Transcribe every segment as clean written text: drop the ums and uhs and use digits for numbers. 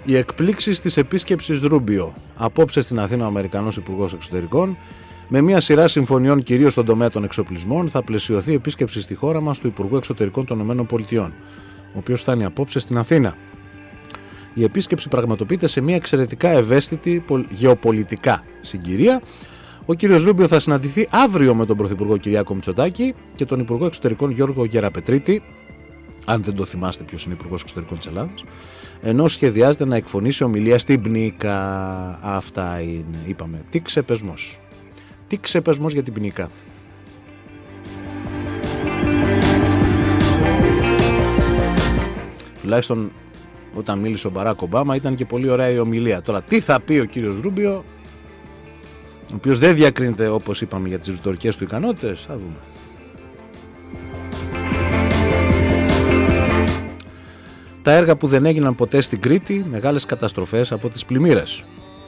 Οι εκπλήξεις της επίσκεψης Ρούμπιο. Απόψε στην Αθήνα ο Αμερικανός Υπουργός Εξωτερικών. Με μια σειρά συμφωνιών, κυρίως στον τομέα των εξοπλισμών, θα πλαισιωθεί η επίσκεψη στη χώρα μας του Υπουργού Εξωτερικών των ΗΠΑ, ο οποίος φτάνει απόψε στην Αθήνα. Η επίσκεψη πραγματοποιείται σε μια εξαιρετικά ευαίσθητη γεωπολιτικά συγκυρία. Ο κύριος Ρούμπιο θα συναντηθεί αύριο με τον Πρωθυπουργό Κυριάκο Μητσοτάκη και τον Υπουργό Εξωτερικών Γιώργο Γεραπετρίτη, αν δεν το θυμάστε ποιος είναι Υπουργός Εξωτερικών της Ελλάδας, ενώ σχεδιάζεται να εκφωνήσει ομιλία στην Πνίκα. Αυτά είναι, είπαμε. Τι ξεπεσμός. Τι ξεπεσμός για την Πνίκα. Τουλάχιστον όταν μίλησε ο Μπαράκ Ομπάμα ήταν και πολύ ωραία η ομιλία. Τώρα τι θα πει ο κύριος Ρούμπιο, ο οποίος δεν διακρίνεται, όπως είπαμε, για τις ρητορικές του ικανότητες, θα δούμε. Τα έργα που δεν έγιναν ποτέ στην Κρήτη, μεγάλες καταστροφές από τις πλημμύρες.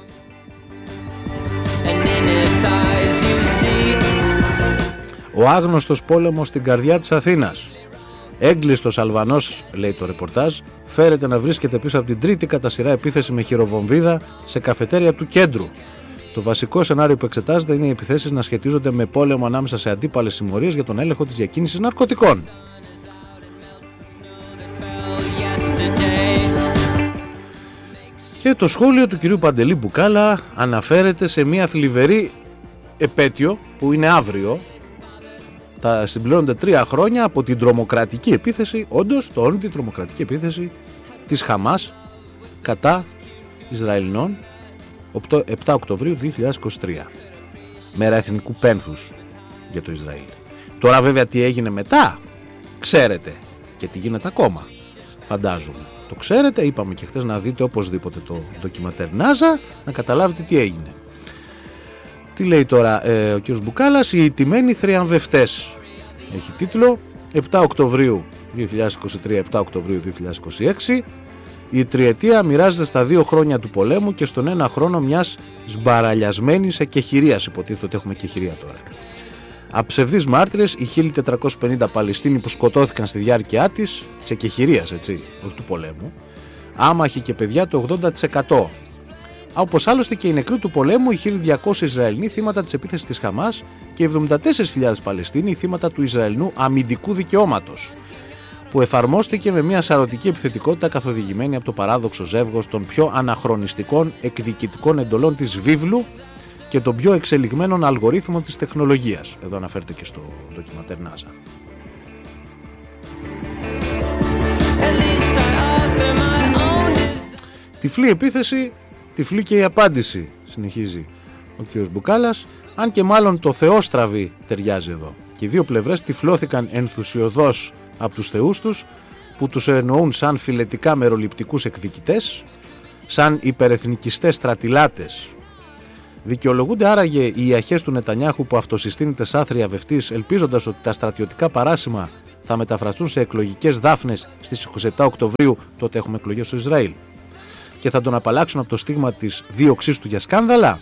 Ο άγνωστος πόλεμος στην καρδιά της Αθήνας. Έγκλειστος Αλβανός, λέει το ρεπορτάζ, φέρεται να βρίσκεται πίσω από την τρίτη κατά σειρά επίθεση με χειροβομβίδα σε καφετέρια του κέντρου. Το βασικό σενάριο που εξετάζεται είναι οι επιθέσεις να σχετίζονται με πόλεμο ανάμεσα σε αντίπαλες συμμορίες για τον έλεγχο της διακίνησης ναρκωτικών. Και το σχόλιο του κυρίου Παντελή Μπουκάλα αναφέρεται σε μια θλιβερή επέτειο που είναι αύριο. Θα συμπληρώνονται 3 χρόνια από την τρομοκρατική επίθεση, όντως το όνειρο, την τρομοκρατική επίθεση της Χαμάς κατά Ισραηλινών 7 Οκτωβρίου 2023. Μέρα εθνικού πένθους για το Ισραήλ. Τώρα βέβαια τι έγινε μετά, ξέρετε, και τι γίνεται ακόμα, φαντάζομαι. Το ξέρετε, είπαμε και χθες να δείτε οπωσδήποτε το ντοκιματέρ NASA, να καταλάβετε τι έγινε. Τι λέει τώρα ο κ. Μπουκάλας, οι ηττημένοι θριαμβευτές. Έχει τίτλο 7 Οκτωβρίου 2023, 7 Οκτωβρίου 2026. Η τριετία μοιράζεται στα 2 χρόνια του πολέμου και στον 1 χρόνο μιας σμπαραλιασμένης εκεχηρίας. Υποτίθεται ότι έχουμε εκεχηρία τώρα. Αψευδείς μάρτυρες, οι 1450 Παλαιστίνοι που σκοτώθηκαν στη διάρκεια της, της εκεχηρίας, έτσι, όχι του πολέμου, άμαχοι και παιδιά το 80%. Όπως άλλωστε και οι νεκροί του πολέμου, οι 1200 Ισραηλοί θύματα της επίθεσης της Χαμάς και 74.000 Παλαιστίνοι θύματα του Ισραηλινού αμυντικού δικαιώματος, που εφαρμόστηκε με μια σαρωτική επιθετικότητα καθοδηγημένη από το παράδοξο ζεύγος των πιο αναχρονιστικών εκδικητικών εντολών της βίβλου και των πιο εξελιγμένων αλγορίθμων της τεχνολογίας. Εδώ αναφέρεται και στο ντοκιματέρ NASA. Τυφλή επίθεση, τυφλή και η απάντηση, συνεχίζει ο κ. Μπουκάλας, αν και μάλλον το θεόστραβη ταιριάζει εδώ. Και οι δύο πλευρές τυφλώθηκαν ενθουσιωδώς από τους θεούς τους, που τους εννοούν σαν φιλετικά μεροληπτικούς εκδικητές, σαν υπερεθνικιστές στρατιλάτες. Δικαιολογούνται άραγε οι ιαχές του Νετανιάχου που αυτοσυστήνεται σαν θριαβευτής, ελπίζοντας ότι τα στρατιωτικά παράσημα θα μεταφραστούν σε εκλογικές δάφνες στις 27 Οκτωβρίου, τότε έχουμε εκλογές στο Ισραήλ, και θα τον απαλλάξουν από το στίγμα της δίωξής του για σκάνδαλα.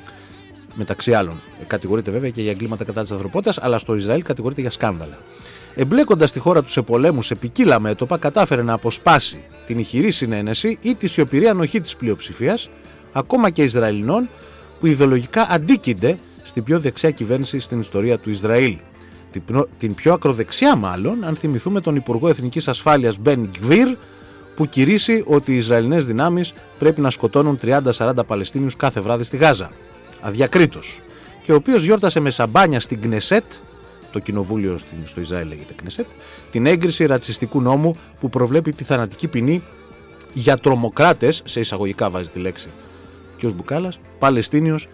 Μεταξύ άλλων, κατηγορείται βέβαια και για εγκλήματα κατά της ανθρωπότητας, αλλά στο Ισραήλ κατηγορείται για σκάνδαλα. Εμπλέκοντας τη χώρα του σε πολέμους σε ποικίλα μέτωπα, κατάφερε να αποσπάσει την ηχηρή συνένεση ή τη σιωπηρή ανοχή της πλειοψηφίας, ακόμα και Ισραηλινών, που ιδεολογικά αντίκεινται στην πιο δεξιά κυβέρνηση στην ιστορία του Ισραήλ. Την πιο ακροδεξιά, μάλλον, αν θυμηθούμε τον Υπουργό Εθνικής Ασφάλειας Μπεν Γκβίρ, που κηρύσσει ότι οι Ισραηλινές δυνάμεις πρέπει να σκοτώνουν 30-40 Παλαιστίνιους κάθε βράδυ στη Γάζα, αδιακρίτως, και ο οποίος γιόρτασε με σαμπάνια στην Κνεσέτ, το κοινοβούλιο στο Ισραήλ λέγεται Κνεσέτ, την έγκριση ρατσιστικού νόμου που προβλέπει τη θανατική ποινή για τρομοκράτες, σε εισαγωγικά βάζει τη λέξη κ. Μπουκάλας, Παλαιστίνιος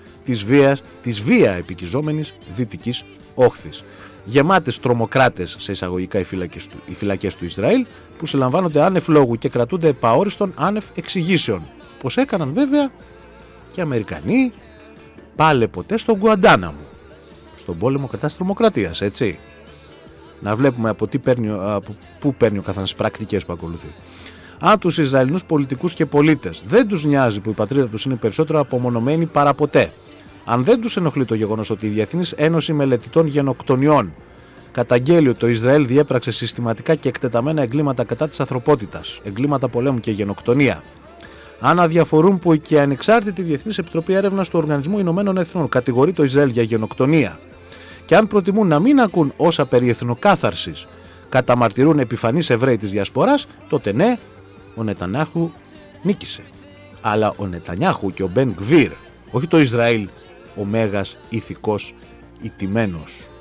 της βία επικιζόμενης Δυτικής Όχθης. Γεμάτες τρομοκράτες, σε εισαγωγικά, οι φυλακές του Ισραήλ, που συλλαμβάνονται άνευ λόγου και κρατούνται επαόριστον άνευ εξηγήσεων. Πως έκαναν βέβαια και Αμερικανοί πάλε ποτέ στον Γκουαντάναμο, στον πόλεμο κατά της τρομοκρατίας, έτσι. Να βλέπουμε από πού παίρνει ο καθένας πρακτικές που ακολουθεί. Αν τους Ισραηλινούς πολιτικούς και πολίτες δεν τους νοιάζει που η πατρίδα τους είναι περισσότερο απομονωμένη παρά ποτέ, αν δεν τους ενοχλεί το γεγονός ότι η Διεθνής Ένωση Μελετητών Γενοκτονιών καταγγέλει ότι το Ισραήλ διέπραξε συστηματικά και εκτεταμένα εγκλήματα κατά της ανθρωπότητας, εγκλήματα πολέμου και γενοκτονία, Αν αδιαφορούν που και η ανεξάρτητη Διεθνής Επιτροπή Έρευνας του Οργανισμού Ηνωμένων Εθνών κατηγορεί το Ισραήλ για γενοκτονία, και αν προτιμούν να μην ακούν όσα περί εθνοκάθαρσης καταμαρτυρούν επιφανείς Εβραίοι της Διασποράς, τότε ναι, ο Νετανιάχου νίκησε. Αλλά ο Νετανιάχου και ο Μπεν Γκβίρ, όχι το Ισραήλ, ο μέγας ηθικός ηττημένος.